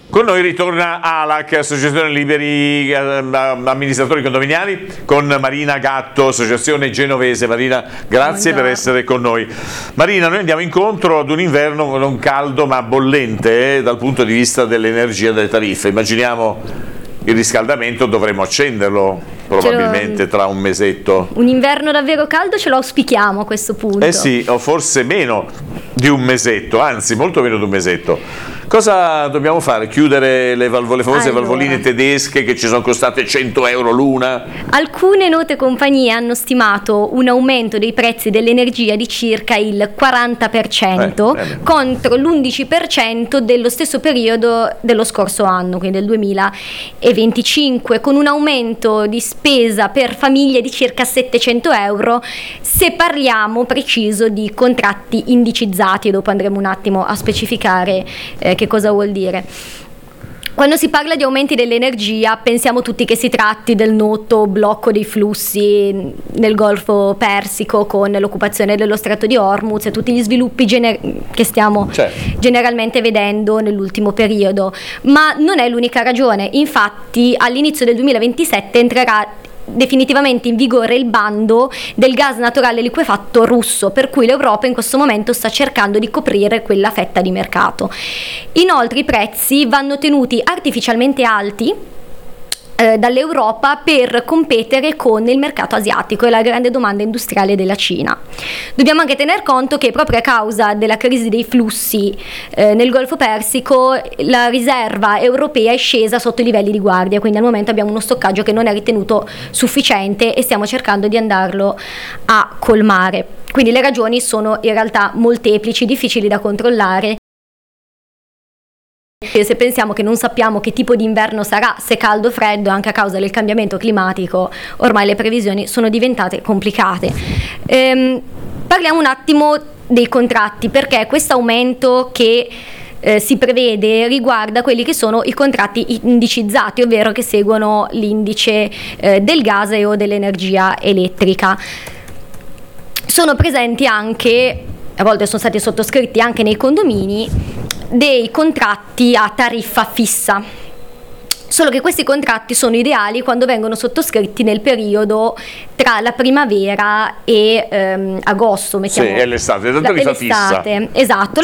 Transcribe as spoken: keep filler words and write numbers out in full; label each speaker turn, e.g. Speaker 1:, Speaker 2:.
Speaker 1: Con noi ritorna A L A C, Associazione Liberi Amministratori Condominiali, con Marina Gatto, Associazione Genovese. Marina, grazie per essere con noi. Marina, noi andiamo incontro ad un inverno non caldo ma bollente eh, dal punto di vista dell'energia, delle tariffe. Immaginiamo il riscaldamento, dovremo accenderlo probabilmente tra un mesetto.
Speaker 2: Un inverno davvero caldo ce lo auspichiamo a questo punto.
Speaker 1: Eh sì, o forse meno di un mesetto, anzi molto meno di un mesetto. Cosa dobbiamo fare? Chiudere le, valvo, le famose allora. valvoline tedesche che ci sono costate cento euro l'una?
Speaker 2: Alcune note compagnie hanno stimato un aumento dei prezzi dell'energia di circa il quaranta per cento eh, contro l'undici per cento dello stesso periodo dello scorso anno, quindi del duemilaventicinque, con un aumento di spesa per famiglie di circa settecento euro se parliamo preciso di contratti indicizzati, e dopo andremo un attimo a specificare eh, che cosa vuol dire. Quando si parla di aumenti dell'energia pensiamo tutti che si tratti del noto blocco dei flussi nel Golfo Persico con l'occupazione dello Stretto di Hormuz e tutti gli sviluppi gener- che stiamo certo. generalmente vedendo nell'ultimo periodo, ma non è l'unica ragione. Infatti all'inizio del duemilaventisette entrerà definitivamente in vigore il bando del gas naturale liquefatto russo, per cui l'Europa in questo momento sta cercando di coprire quella fetta di mercato. Inoltre i prezzi vanno tenuti artificialmente alti eh, dall'Europa per competere con il mercato asiatico e la grande domanda industriale della Cina. Dobbiamo anche tener conto che proprio a causa della crisi dei flussi eh, nel Golfo Persico la riserva europea è scesa sotto i livelli di guardia, quindi al momento abbiamo uno stoccaggio che non è ritenuto sufficiente e stiamo cercando di andarlo a colmare. Quindi le ragioni sono in realtà molteplici, difficili da controllare. Se pensiamo che non sappiamo che tipo di inverno sarà, se caldo o freddo, anche a causa del cambiamento climatico, ormai le previsioni sono diventate complicate. Ehm, parliamo un attimo dei contratti, perché questo aumento che eh, si prevede riguarda quelli che sono i contratti indicizzati, ovvero che seguono l'indice eh, del gas e o dell'energia elettrica. Sono presenti anche, a volte sono stati sottoscritti anche nei condomini, dei contratti a tariffa fissa, solo che questi contratti sono ideali quando vengono sottoscritti nel periodo tra la primavera e ehm, agosto, mettiamo,
Speaker 1: sì, è l'estate, la tariffa fissa.
Speaker 2: Esatto.